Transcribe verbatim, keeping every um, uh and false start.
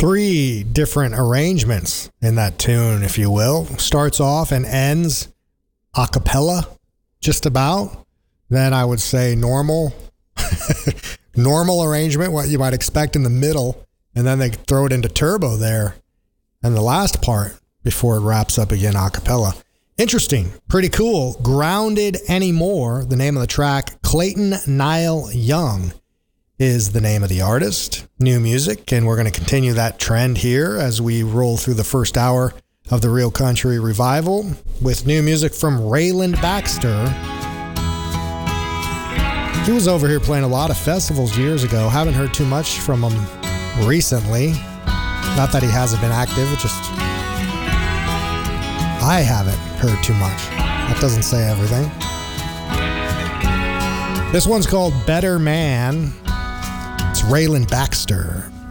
three different arrangements in that tune, if you will. Starts off and ends a cappella, just about. Then I would say normal, normal arrangement, what you might expect in the middle. And then they throw it into turbo there. And the last part before it wraps up again a cappella. Interesting. Pretty cool. Grounded Anymore, the name of the track. Clayton Nile Young is the name of the artist. New music, and we're going to continue that trend here as we roll through the first hour of the Real Country Revival with new music from Rayland Baxter. He was over here playing a lot of festivals years ago. Haven't heard too much from him recently. Not that he hasn't been active, it just I haven't heard too much. That doesn't say everything. This one's called Better Man. It's Rayland Baxter.